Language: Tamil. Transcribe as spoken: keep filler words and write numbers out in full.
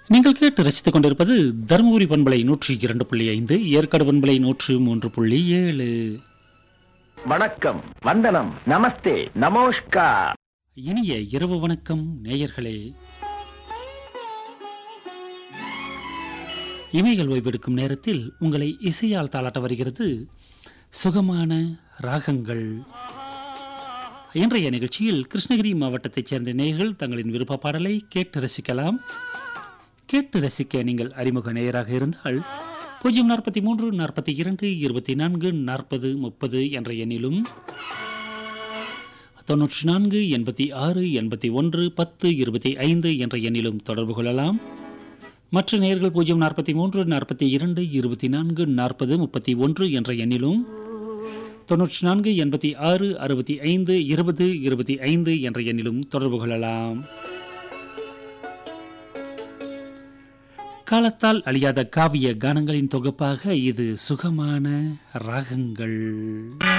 நீங்கள் கேட்டு ரசித்துக் கொண்டிருப்பது தருமபுரி பண்பலை நூற்றி இரண்டு புள்ளி ஐந்து, ஏற்காடு பண்பலை நூற்று மூன்று புள்ளி ஏழு. வணக்கம், வந்தனம், நமஸ்தே, நமோஷ்கார். இனிய இரவு வணக்கம் நேயர்களே. இமைகள் ஓய்வெடுக்கும் நேரத்தில் உங்களை இசையால் தாளாட்ட வருகிறது சுகமான ராகங்கள். இன்றைய நிகழ்ச்சியில் கிருஷ்ணகிரி மாவட்டத்தைச் சேர்ந்த நேயர்கள் தங்களின் விருப்ப பாடலை கேட்டு ரசிக்கலாம். கேட்டு ரசிக்க நீங்கள் அறிமுக நேயராக இருந்தால் பூஜ்ஜியம் நாற்பத்தி மூன்று நாற்பத்தி இரண்டு இருபத்தி நான்கு நாற்பது முப்பது என்ற எண்ணிலும், தொன்னூற்றி நான்கு எண்பத்தி ஆறு எண்பத்தி ஒன்று பத்து இருபத்தி ஐந்து என்ற எண்ணிலும் தொடர்பு கொள்ளலாம். மற்ற நேயர்கள் பூஜ்ஜியம் நாற்பத்தி மூன்று நாற்பத்தி இரண்டு இருபத்தி நான்கு நாற்பது முப்பத்தி ஒன்று என்ற எண்ணிலும், தொன்னூற்றி நான்கு எண்பத்தி ஆறு அறுபத்தி ஐந்து இருபது இருபத்தி ஐந்து என்ற எண்ணிலும் தொடர்பு கொள்ளலாம். காலத்தால் அழியாத காவிய கானங்களின் தொகுப்பாக இது சுகமான ராகங்கள்.